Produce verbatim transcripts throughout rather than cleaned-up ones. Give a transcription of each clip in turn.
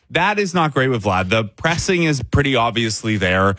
that is not great with Vlad. The pressing is pretty obviously there.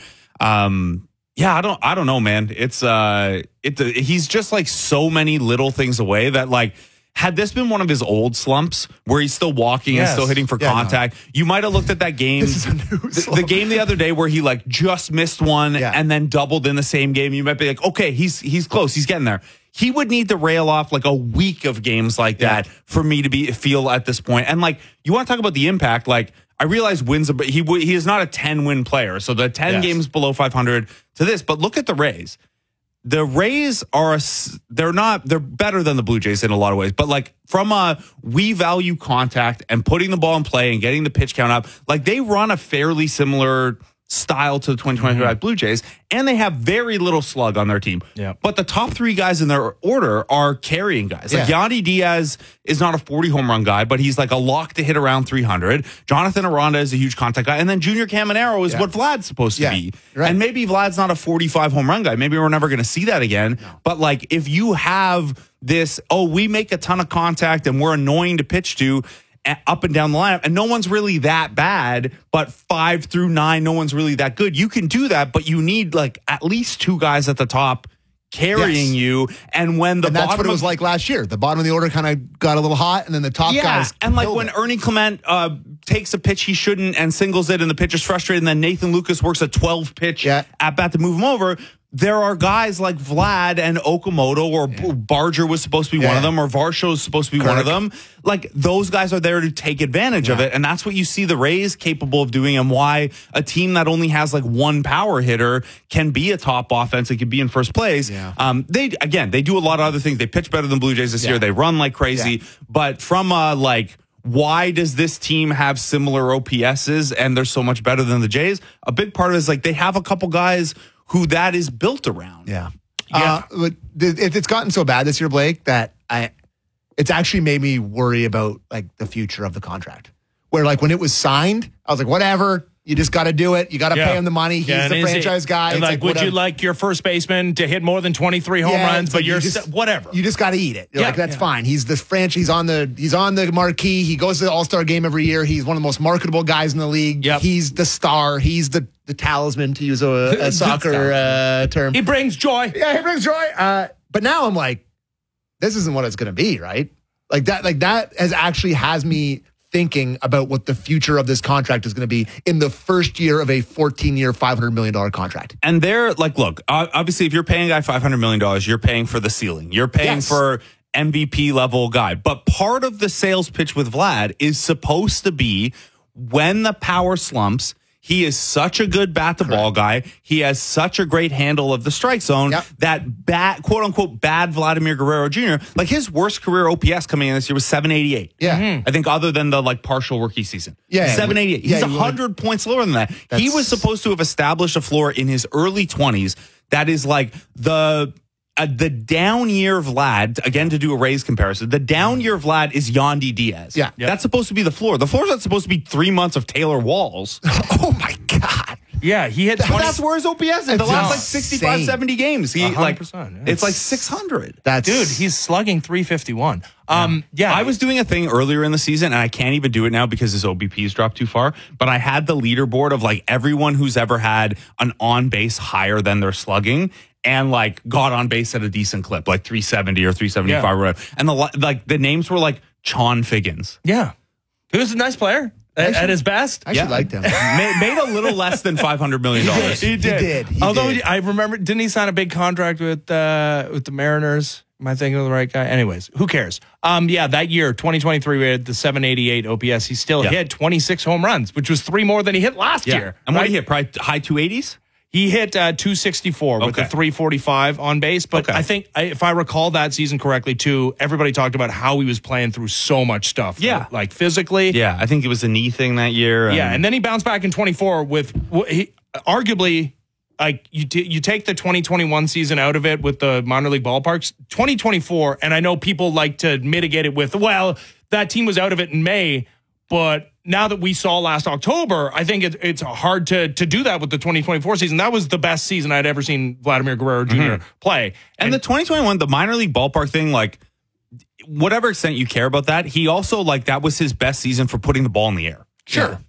Um, yeah, I don't, I don't know, man. It's uh, it. He's just like so many little things away that like. Had this been one of his old slumps where he's still walking yes. and still hitting for yeah, contact, no. you might have looked at that game. This is a new the, the game the other day where he like just missed one yeah. and then doubled in the same game. You might be like, okay, he's he's close, he's getting there. He would need to rail off like a week of games like that yeah. for me to be feel at this point. And like, you want to talk about the impact? Like, I realize wins, but he he is not a ten win player. So the ten yes. games below five hundred to this. But look at the Rays. The Rays are, they're not, they're better than the Blue Jays in a lot of ways. But like from a, we value contact and putting the ball in play and getting the pitch count up, like they run a fairly similar style to the twenty twenty-five mm-hmm. Blue Jays, and they have very little slug on their team. Yeah. But the top three guys in their order are carrying guys. Like yeah. Yandy Diaz is not a forty home run guy, but he's like a lock to hit around three hundred. Jonathan Aranda is a huge contact guy. And then Junior Caminero is yeah. what Vlad's supposed to yeah. be. Right. And maybe Vlad's not a forty-five home run guy. Maybe we're never going to see that again. No. But like if you have this, oh, we make a ton of contact and we're annoying to pitch to, up and down the lineup, and no one's really that bad, but five through nine, no one's really that good. You can do that, but you need like at least two guys at the top carrying yes. you. And when the and that's bottom what it was of, like last year. The bottom of the order kind of got a little hot, and then the top yeah, guys. And like when it. Ernie Clement uh, takes a pitch he shouldn't and singles it, and the pitcher's frustrated, and then Nathan Lucas works a twelve pitch yeah. at bat to move him over. There are guys like Vlad and Okamoto, or yeah. Barger was supposed to be yeah. one of them, or Varsho is supposed to be Kirk. one of them. Like, those guys are there to take advantage yeah. of it, and that's what you see the Rays capable of doing, and why a team that only has like one power hitter can be a top offense and can be in first place. Yeah. Um, they again, they do a lot of other things. They pitch better than Blue Jays this yeah. year. They run like crazy, yeah. but from a like. Why does this team have similar O P S's and they're so much better than the Jays? A big part of it is like they have a couple guys who that is built around. Yeah. Yeah. Uh, but th- it's gotten so bad this year, Blake, that I it's actually made me worry about like the future of the contract. Where like when it was signed, I was like, whatever. You just got to do it. You got to yeah. pay him the money. He's yeah, the franchise it, guy. And like, like, would whatever. you like your first baseman to hit more than twenty-three home yeah, runs? But like you're you just, st- whatever. You just got to eat it. You're yeah, like that's yeah. fine. He's the franchise. He's on the. He's on the marquee. He goes to the All Star game every year. He's one of the most marketable guys in the league. Yep. He's the star. He's the the talisman, to use a, a soccer uh, term. He brings joy. Yeah, he brings joy. Uh, but now I'm like, this isn't what it's going to be, right? Like that. Like that has actually has me thinking about what the future of this contract is going to be in the first year of a fourteen-year, five hundred million dollars contract. And they're like, look, obviously, if you're paying a guy five hundred million dollars, you're paying for the ceiling. You're paying yes. for M V P level guy. But part of the sales pitch with Vlad is supposed to be when the power slumps, he is such a good bat to ball guy. He has such a great handle of the strike zone yep. that bad, quote unquote, bad Vladimir Guerrero Junior, like his worst career O P S coming in this year was seven eighty-eight. Yeah. Mm-hmm. I think other than the like partial rookie season. Yeah. seven eighty-eight. He's yeah, one hundred points lower than that. That's... He was supposed to have established a floor in his early twenties that is like the Uh, the down year Vlad, again, to do a Rays comparison, the down year Vlad is Yandy Diaz. Yeah. Yep. That's supposed to be the floor. The floor is not supposed to be three months of Taylor Walls. Oh, my God. Yeah, he hit twenty. That's where his O P S is. The last like sixty-five, seventy games. He like yeah. It's like six hundred. That's Dude, he's slugging three fifty-one. Um, yeah. yeah. I was doing a thing earlier in the season, and I can't even do it now because his O B P's dropped too far. But I had the leaderboard of like everyone who's ever had an on base higher than their slugging. And like got on base at a decent clip, like three seventy or three seventy-five yeah. or whatever. And the like the names were like Chon Figgins. Yeah. He was a nice player at, at his best. I actually yeah. liked him. made, made a little less than five hundred million dollars. He did. He did. He Although did. I remember, didn't he sign a big contract with uh, with the Mariners? Am I thinking of the right guy? Anyways, who cares? Um, yeah, that year, twenty twenty-three, we had the seven eighty-eight O P S. He still yeah. hit twenty-six home runs, which was three more than he hit last yeah. year. And what right? did he hit? Probably high two eighties? He hit uh, two sixty-four with okay. a three forty-five on base. But okay. I think, I, if I recall that season correctly, too, everybody talked about how he was playing through so much stuff. Yeah. Like, like physically. Yeah, I think it was a knee thing that year. And yeah, and then he bounced back in twenty-four with, he, arguably, like, you, t- you take the twenty twenty-one season out of it with the minor league ballparks. twenty twenty-four, and I know people like to mitigate it with, well, that team was out of it in May, but now that we saw last October, I think it, it's hard to to do that with the twenty twenty-four season. That was the best season I'd ever seen Vladimir Guerrero Junior Mm-hmm. play. And, and the twenty twenty-one, the minor league ballpark thing, like, whatever extent you care about that, he also, like, that was his best season for putting the ball in the air. Sure.